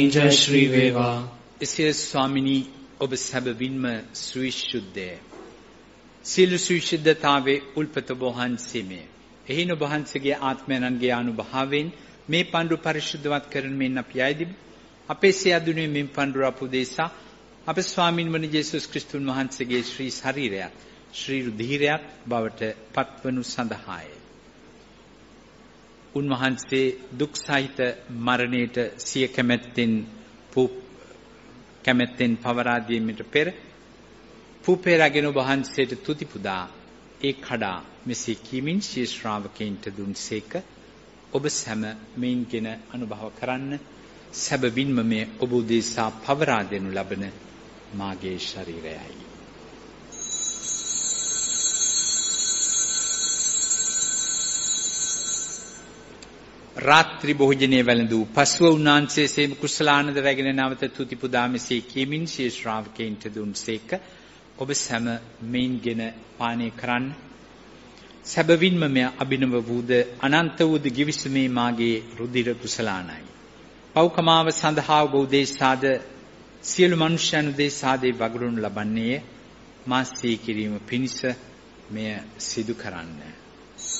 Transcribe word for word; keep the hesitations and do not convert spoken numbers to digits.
जय श्री वेवा එසේ ස්වාමිනී ඔබ සැබවින්ම සවිශුද්ධය. සියලු සවිශුද්ධතාවේ උල්පත වහන්සේමය. එහින ඔබ වහන්සේගේ ආත්මයන්ගේ අනුභවයෙන් මේ පඬුර පරිශුද්ධවත් කරන මෙන් අපි ආයදිමු. අපේ සියදුනේ මෙන් පඬුර අපදේශා අප ස්වාමින් වන යේසුස් ක්‍රිස්තුන් වහන්සේගේ ශ්‍රී ශරීරයත් ශ්‍රී රුධිරයත් බවට පත්වනු සඳහාය. උන්වහන්සේ දුක් සහිත මරණයට සිය කැමැත්තෙන් කැමැත්තෙන් පවරා දීමට පෙර පුපේරගෙන වහන්සේට තුති පුදා ඒ කඩා මෙසේ කීමින් ශී ශ්‍රාවකයන්ට දුන්සේක. ඔබ සැම මෙයින්ගෙන අනුභව කරන්න. සැබවින්ම මේ ඔබ උදෙසා පවරා දෙනු ලබන මාගේ ශරීරයයි. රාත්‍රී භෝජනයේ වැළඳූ පසුව උන්වහන්සේ සේම කුසලානන්ද රැගෙන නැවත තුති පුදා මෙසේ කීමින් ශී ශ්‍රාවකයන්ට දුන්සේක. ඔබ සැම මෙයින්ගෙන පානය කරන්න. සැබවින්ම මෙය අභිනව වූද අනන්ත වූද ගිවිසුමේ මාගේ රුධිර කුසලානයි. පෞකමාව සඳහා ඔබ උදෙසාද සියලු මනුෂ්‍යයන් උදෙසාද වගුරුන් ලබන්නේ මා සිහි කිරීම පිණිස මෙය සිදු කරන්න.